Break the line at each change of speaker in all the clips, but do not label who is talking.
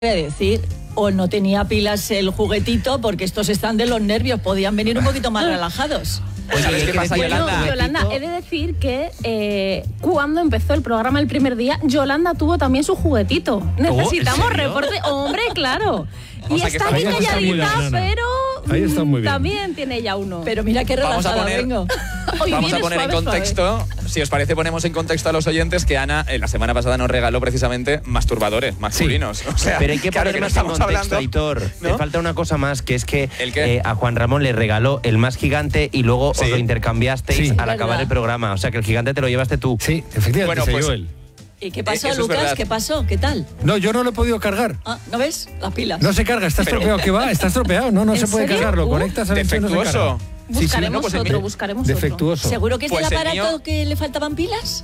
decir, o no tenía pilas el juguetito, porque estos están de los nervios, podían venir un poquito más relajados.
¿Sabes qué pasa, Yolanda?
Yolanda, he de decir que cuando empezó el programa el primer día, Yolanda tuvo también su juguetito. Necesitamos reporte. Hombre, claro. Y está muy calladita, pero también tiene ya uno.
Pero mira qué relajada vengo.
Vamos a poner en contexto, si os parece, ponemos en contexto a los oyentes que Ana la semana pasada nos regaló precisamente masturbadores masculinos.
Sí.
O sea,
pero hay que poner más en contexto, Aitor. ¿No? Te falta una cosa más, que es que a Juan Ramón le regaló el más gigante y luego os lo intercambiasteis al acabar el programa. O sea, que el gigante te lo llevaste tú.
Sí, efectivamente.
Bueno, pues,
él.
¿Y qué pasó, Lucas? ¿Qué pasó? ¿Qué tal?
No, yo no lo he podido cargar.
Ah, ¿no ves? Las pilas.
No se carga, está estropeado. ¿Qué va? Está estropeado. No se puede cargar. Lo conectas al
defectuoso.
Buscaremos otro.
Defectuoso.
¿Seguro que es del aparato que le faltaban pilas?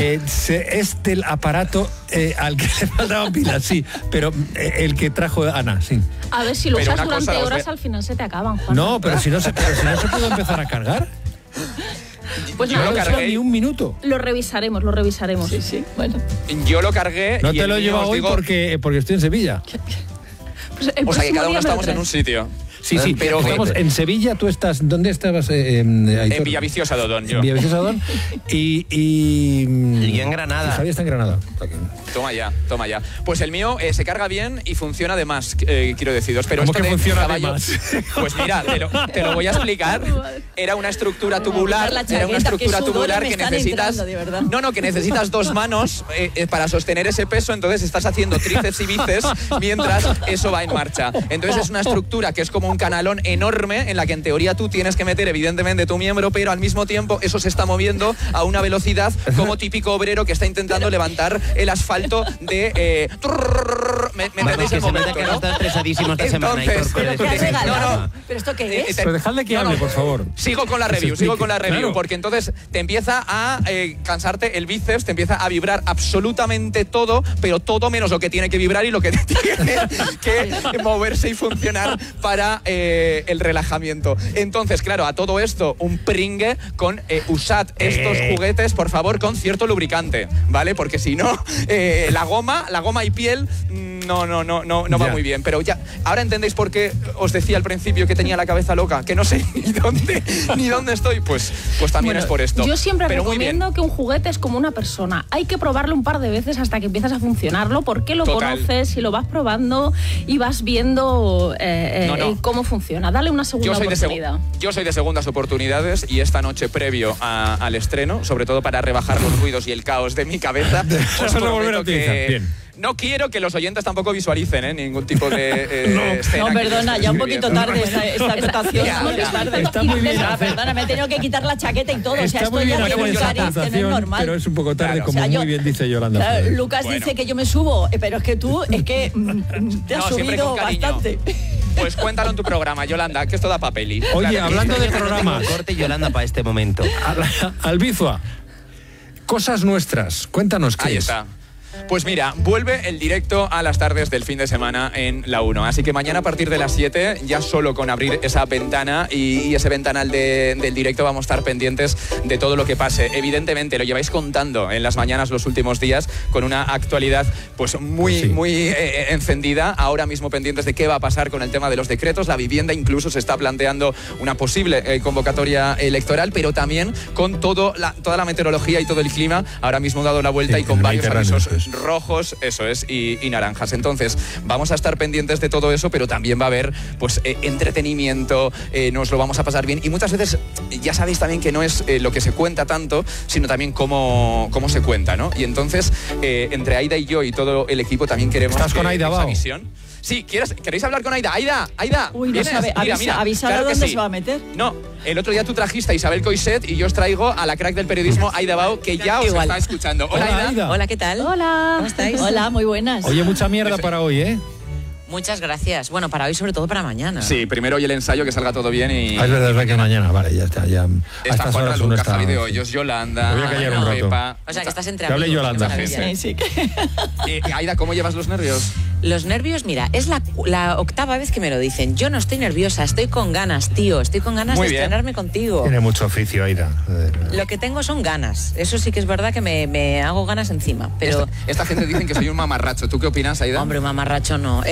Es del aparato al que le faltaban pilas, sí. Pero el que trajo Ana, sí.
A ver, si lo usas durante horas, al final se te acaban, Juan.
No, pero si no se puede empezar a cargar.
Pues
nada,
no lo cargué ni un minuto.
Lo revisaremos.
Sí, bueno.
Yo lo cargué.
No te lo he llevado hoy porque estoy en Sevilla.
Pues
o sea, que cada uno estamos en un sitio.
Sí, pero estamos en Sevilla. ¿Tú estás? ¿Dónde estabas?
En Villaviciosa de Odón, yo.
En Villaviciosa de Odón. Y
en Granada.
Javier está en Granada.
Toma ya. Pues el mío se carga bien y funciona de más, quiero deciros. Pero
¿cómo
esto
que funciona de más?
Pues mira, te lo voy a explicar. Era una estructura tubular. Que necesitas. Que necesitas dos manos para sostener ese peso. Entonces estás haciendo tríceps y bíceps mientras eso va en marcha. Entonces es una estructura que es como un canalón enorme en la que en teoría tú tienes que meter evidentemente tu miembro, pero al mismo tiempo eso se está moviendo a una velocidad como típico obrero que está intentando levantar el asfalto de... ¿Me entendéis el momento,
no? Están estresadísimos esta semana.
¿Pero esto qué es?
Pero dejadle que hable, por favor.
Sigo con la review, claro. Porque entonces te empieza a cansarte el bíceps, te empieza a vibrar absolutamente todo, pero todo menos lo que tiene que vibrar y lo que tiene que moverse y funcionar para el relajamiento. Entonces, claro, a todo esto, un pringue con usad estos juguetes, por favor, con cierto lubricante, ¿vale? Porque si no, la goma y piel no va muy bien. Pero ya, ahora entendéis por qué os decía al principio que tenía la cabeza loca, que no sé ni dónde estoy. Pues también es por esto.
Yo siempre recomiendo que un juguete es como una persona. Hay que probarlo un par de veces hasta que empiezas a funcionarlo, porque lo conoces y lo vas probando y vas viendo cómo funciona. Dale una segunda oportunidad.
Yo soy de segundas oportunidades y esta noche previo al estreno, sobre todo para rebajar los ruidos y el caos de mi cabeza, os prometo que no quiero que los oyentes tampoco visualicen ningún tipo de escena.
No, perdona, ya un poquito tarde esta acotación.
Está muy bien.
Perdona, me he tenido que quitar la chaqueta y todo.
Está
estoy ya
muy bien esa presentación, pero es un poco tarde, como muy bien dice Yolanda.
Claro, Lucas dice que yo me subo, pero es que tú te has subido bastante.
Pues cuéntalo en tu programa, Yolanda, que esto da papel.
Oye, hablando de programas.
Corte Yolanda para este momento.
Albizua, cosas nuestras. Cuéntanos qué es.
Ahí está. Pues mira, vuelve el directo a las tardes del fin de semana en La 1. Así que mañana a partir de las 7, ya solo con abrir esa ventana y ese ventanal del directo vamos a estar pendientes de todo lo que pase. Evidentemente, lo lleváis contando en las mañanas los últimos días con una actualidad pues muy encendida. Ahora mismo pendientes de qué va a pasar con el tema de los decretos. La vivienda incluso se está planteando una posible convocatoria electoral, pero también con toda la meteorología y todo el clima ahora mismo dado la vuelta y con varios avisos rojos, eso es, y naranjas. Entonces, vamos a estar pendientes de todo eso, pero también va a haber pues entretenimiento, nos lo vamos a pasar bien. Y muchas veces, ya sabéis también que no es lo que se cuenta tanto, sino también cómo se cuenta, ¿no? Y entonces, entre Aida y yo y todo el equipo también queremos...
¿Estás con Aida,
esa visión. Sí, ¿queréis hablar con Aida? Aida.
Uy, no sabe, avísala claro dónde se va a meter.
No, el otro día tú trajiste a Isabel Coixet y yo os traigo a la crack del periodismo, Aida Bao, que ya os está escuchando. Hola, Aida.
Hola, ¿qué tal?
Hola.
¿Cómo estáis?
Hola, muy buenas.
Oye, mucha mierda para hoy, ¿eh?
Muchas gracias. Bueno, para hoy, sobre todo para mañana.
Sí, primero hoy el ensayo, que salga todo bien y...
Es verdad que mañana, vale, ya está. Ya,
está Juan Raluca, Javi de Hoyos, Yolanda...
Voy a callar un rato.
Pepa.
O sea, que estás entre
amigos. Que hable Yolanda.
Sí.
Aida, ¿cómo llevas los nervios?
Los nervios, mira, es la octava vez que me lo dicen. Yo no estoy nerviosa, estoy con ganas, tío. Estoy con ganas de estrenarme contigo.
Tiene mucho oficio, Aida.
Lo que tengo son ganas. Eso sí que es verdad que me hago ganas encima. Pero
Esta gente dicen que soy un mamarracho. ¿Tú qué opinas, Aida?
Hombre, un mamarracho no.